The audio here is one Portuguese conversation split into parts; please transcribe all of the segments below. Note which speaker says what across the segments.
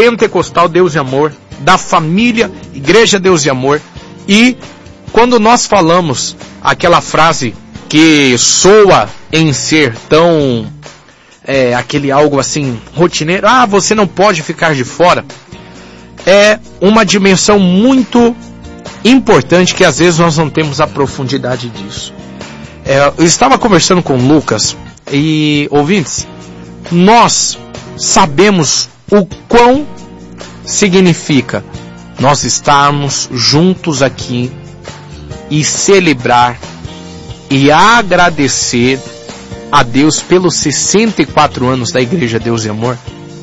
Speaker 1: Pentecostal Deus e Amor, da família Igreja Deus e Amor. E quando nós falamos aquela frase que soa em ser tão aquele algo assim rotineiro, você não pode ficar de fora, é uma dimensão muito importante que às vezes nós não temos a profundidade disso. Eu estava conversando com o Lucas e, ouvintes, nós sabemos o quão significa nós estarmos juntos aqui e celebrar e agradecer a Deus pelos 64 anos da Igreja Deus e Amor.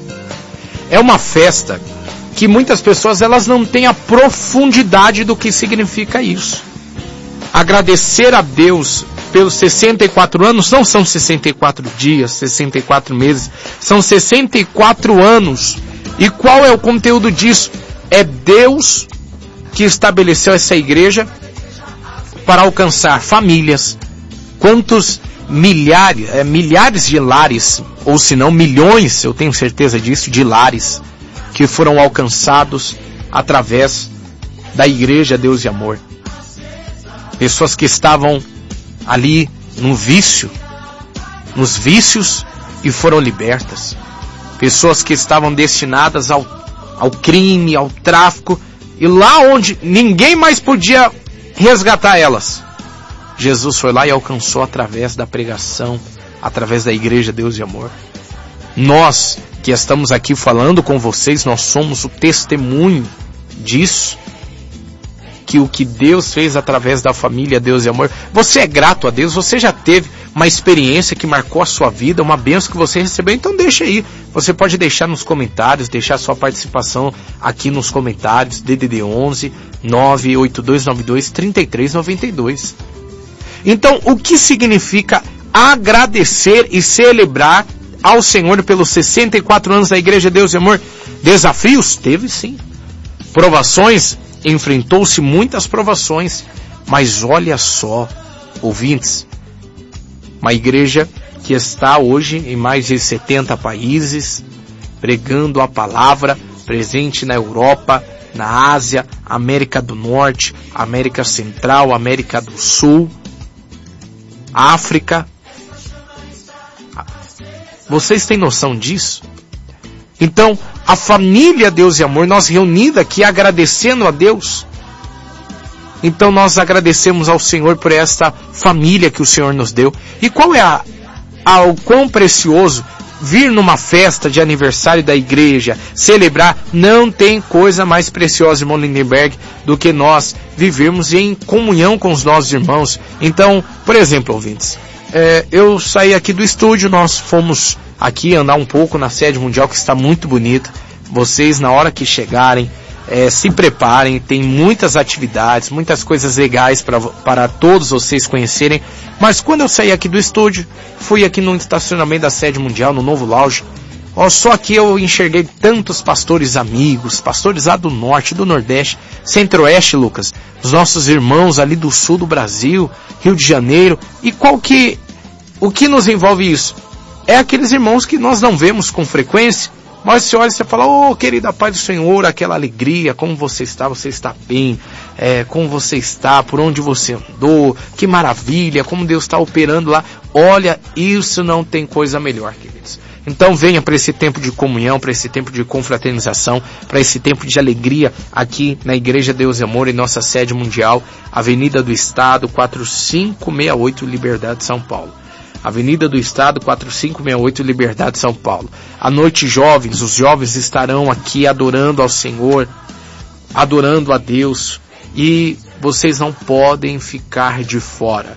Speaker 1: É uma festa que muitas pessoas elas não têm a profundidade do que significa isso. Agradecer a Deus pelos 64 anos não são 64 dias, 64 meses, são 64 anos. E qual é o conteúdo disso? É Deus que estabeleceu essa igreja para alcançar famílias. Quantos milhares de lares, ou se não milhões, eu tenho certeza disso, de lares que foram alcançados através da Igreja Deus e Amor. Pessoas que estavam ali no vício, nos vícios e foram libertas. Pessoas que estavam destinadas ao crime, ao tráfico, e lá onde ninguém mais podia resgatar elas, Jesus foi lá e alcançou através da pregação, através da Igreja Deus e Amor. Nós que estamos aqui falando com vocês, nós somos o testemunho disso, que o que Deus fez através da família Deus e Amor. Você é grato a Deus, você já teve uma experiência que marcou a sua vida, uma bênção que você recebeu, então deixa aí. Você pode deixar nos comentários, deixar sua participação aqui nos comentários, DDD 11 98292 3392. Então, o que significa agradecer e celebrar ao Senhor pelos 64 anos da Igreja Deus e Amor? Desafios? Teve sim. Provações? Enfrentou-se muitas provações. Mas olha só, ouvintes, uma igreja que está hoje em mais de 70 países, pregando a palavra, presente na Europa, na Ásia, América do Norte, América Central, América do Sul, África. Vocês têm noção disso? Então, a família Deus e Amor, nós reunidos aqui agradecendo a Deus. Então nós agradecemos ao Senhor por esta família que o Senhor nos deu. E qual é o quão precioso vir numa festa de aniversário da igreja, celebrar. Não tem coisa mais preciosa, irmão Lindenberg, do que nós vivermos em comunhão com os nossos irmãos. Então, por exemplo, ouvintes, eu saí aqui do estúdio, nós fomos aqui andar um pouco na sede mundial, que está muito bonita. Vocês, na hora que chegarem, se preparem, tem muitas atividades, muitas coisas legais para todos vocês conhecerem. Mas quando eu saí aqui do estúdio, fui aqui no estacionamento da sede mundial, no novo lounge. Só que eu enxerguei tantos pastores amigos, pastores lá do norte, do nordeste, centro-oeste, Lucas, os nossos irmãos ali do sul do Brasil, Rio de Janeiro. E o que nos envolve isso? É aqueles irmãos que nós não vemos com frequência, mas você olha e você fala, querida paz do Senhor, aquela alegria, como você está bem, como você está, por onde você andou, que maravilha, como Deus está operando lá. Olha, isso não tem coisa melhor, queridos. Então venha para esse tempo de comunhão, para esse tempo de confraternização, para esse tempo de alegria aqui na Igreja Deus e Amor, em nossa sede mundial, Avenida do Estado, 4568, Liberdade, São Paulo. Avenida do Estado, 4568, Liberdade, São Paulo. À noite, jovens, os jovens estarão aqui adorando ao Senhor, adorando a Deus, e vocês não podem ficar de fora.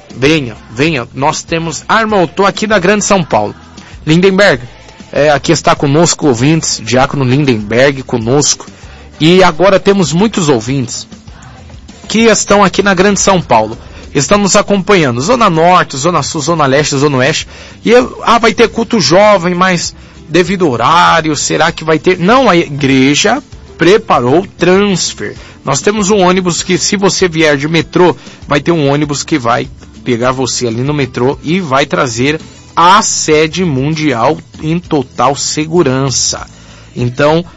Speaker 1: Venha, nós temos... irmão, eu estou aqui na Grande São Paulo. Lindenberg, aqui está conosco ouvintes, Diácono Lindenberg conosco, e agora temos muitos ouvintes que estão aqui na Grande São Paulo. Estão nos acompanhando, Zona Norte, Zona Sul, Zona Leste, Zona Oeste. E vai ter culto jovem, mas devido ao horário, será que vai ter? Não, a igreja preparou transfer. Nós temos um ônibus que, se você vier de metrô, vai ter um ônibus que vai pegar você ali no metrô e vai trazer a sede mundial em total segurança. Então,